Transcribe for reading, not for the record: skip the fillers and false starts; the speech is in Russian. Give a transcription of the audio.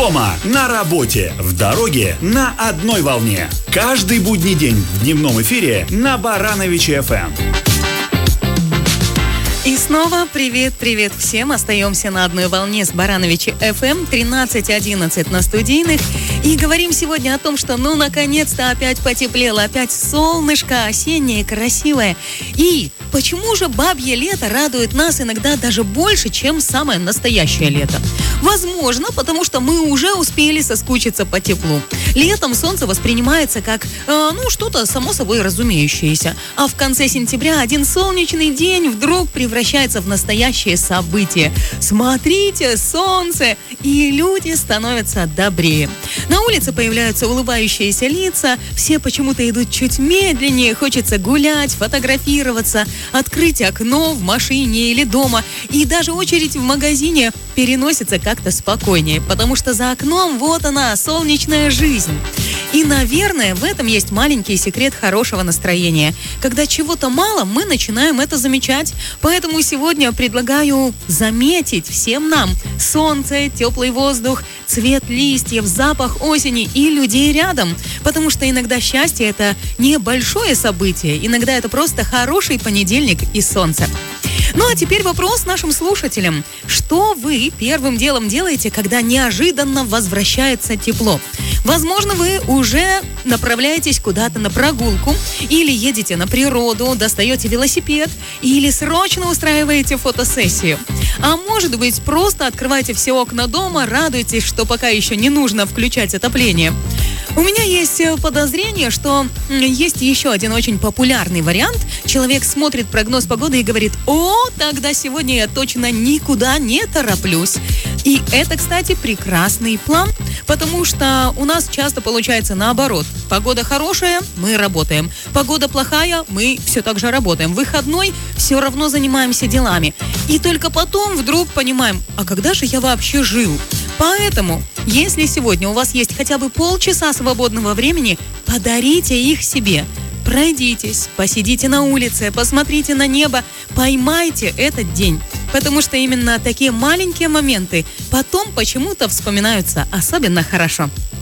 Дома, на работе, в дороге, на одной волне. Каждый будний день в дневном эфире на Барановиче ФМ. И снова привет всем. Остаемся на одной волне с Барановичи ФМ 13:11 на студийных. И говорим сегодня о том, что наконец-то опять потеплело, опять солнышко осеннее, красивое. И почему же бабье лето радует нас иногда даже больше, чем самое настоящее лето? Возможно, потому что мы уже успели соскучиться по теплу. Летом солнце воспринимается как, что-то само собой разумеющееся. А в конце сентября один солнечный день вдруг превращается в настоящее событие. Смотрите, солнце! И люди становятся добрее. На улице появляются улыбающиеся лица, все почему-то идут чуть медленнее, хочется гулять, фотографироваться, открыть окно в машине или дома. И даже очередь в магазине переносится как-то спокойнее, потому что за окном вот она, солнечная жизнь. И, наверное, в этом есть маленький секрет хорошего настроения. Когда чего-то мало, мы начинаем это замечать. Поэтому сегодня предлагаю заметить всем нам солнце, теплый воздух, цвет листьев, запах осени и людей рядом. Потому что иногда счастье – это не большое событие, иногда это просто хороший понедельник и солнце. Ну а теперь вопрос нашим слушателям. Что вы первым делом делаете, когда неожиданно возвращается тепло? Возможно, вы уже направляетесь куда-то на прогулку, или едете на природу, достаете велосипед, или срочно устраиваете фотосессию. А может быть, просто открываете все окна дома, радуетесь, что пока еще не нужно включать отопление. У меня есть подозрение, что есть еще один очень популярный вариант. Человек смотрит прогноз погоды и говорит: тогда сегодня я точно никуда не тороплюсь. И это, кстати, прекрасный план, потому что у нас часто получается наоборот. Погода хорошая, мы работаем. Погода плохая, мы все так же работаем. Выходной, все равно занимаемся делами. И только потом вдруг понимаем, а когда же я вообще жил? Поэтому, если сегодня у вас есть хотя бы полчаса свободного времени, подарите их себе. Пройдитесь, посидите на улице, посмотрите на небо, поймайте этот день. Потому что именно такие маленькие моменты потом почему-то вспоминаются особенно хорошо.